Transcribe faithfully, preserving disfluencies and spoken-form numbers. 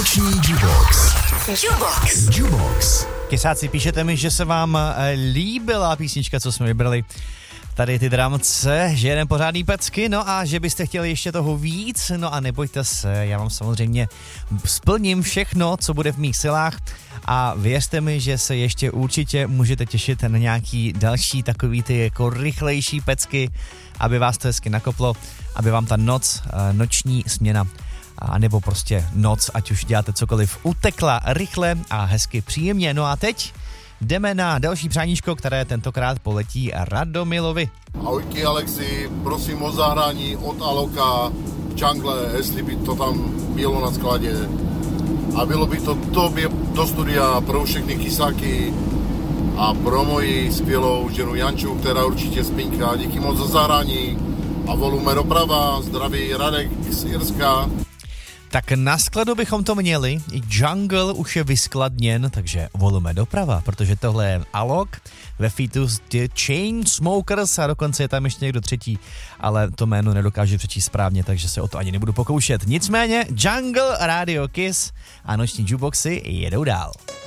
Noční Jukebox. Jukebox. Jukebox. Kysáci, píšete mi, že se vám líbila písnička, co jsme vybrali. Tady ty dramce, že jeden pořádný pecky, no a že byste chtěli ještě toho víc, no a nebojte se, já vám samozřejmě splním všechno, co bude v mých silách a věřte mi, že se ještě určitě můžete těšit na nějaký další takový ty jako rychlejší pecky, aby vás to hezky nakoplo, aby vám ta noc, noční směna a nebo prostě noc, ať už děláte cokoliv, utekla rychle a hezky příjemně. No a teď jdeme na další přáníčko, které tentokrát poletí Radomilovi. Ahojky Alexi, prosím o zahrání od Aloka Jungle, jestli by to tam bylo na skladě. A bylo by to tobě do studia pro všechny kysáky a pro moji skvělou ženu Janču, která určitě spinká. Díky moc za zahrání a volume doprava, zdraví Radek z Irska. Tak na skladu bychom to měli, Jungle už je vyskladněn, takže volume doprava, protože tohle je Alok ve featu s The Chainsmokers a dokonce je tam ještě někdo třetí, ale to jméno nedokážu přečíst správně, takže se o to ani nebudu pokoušet. Nicméně Jungle, Radio Kiss a noční jukeboxy jedou dál.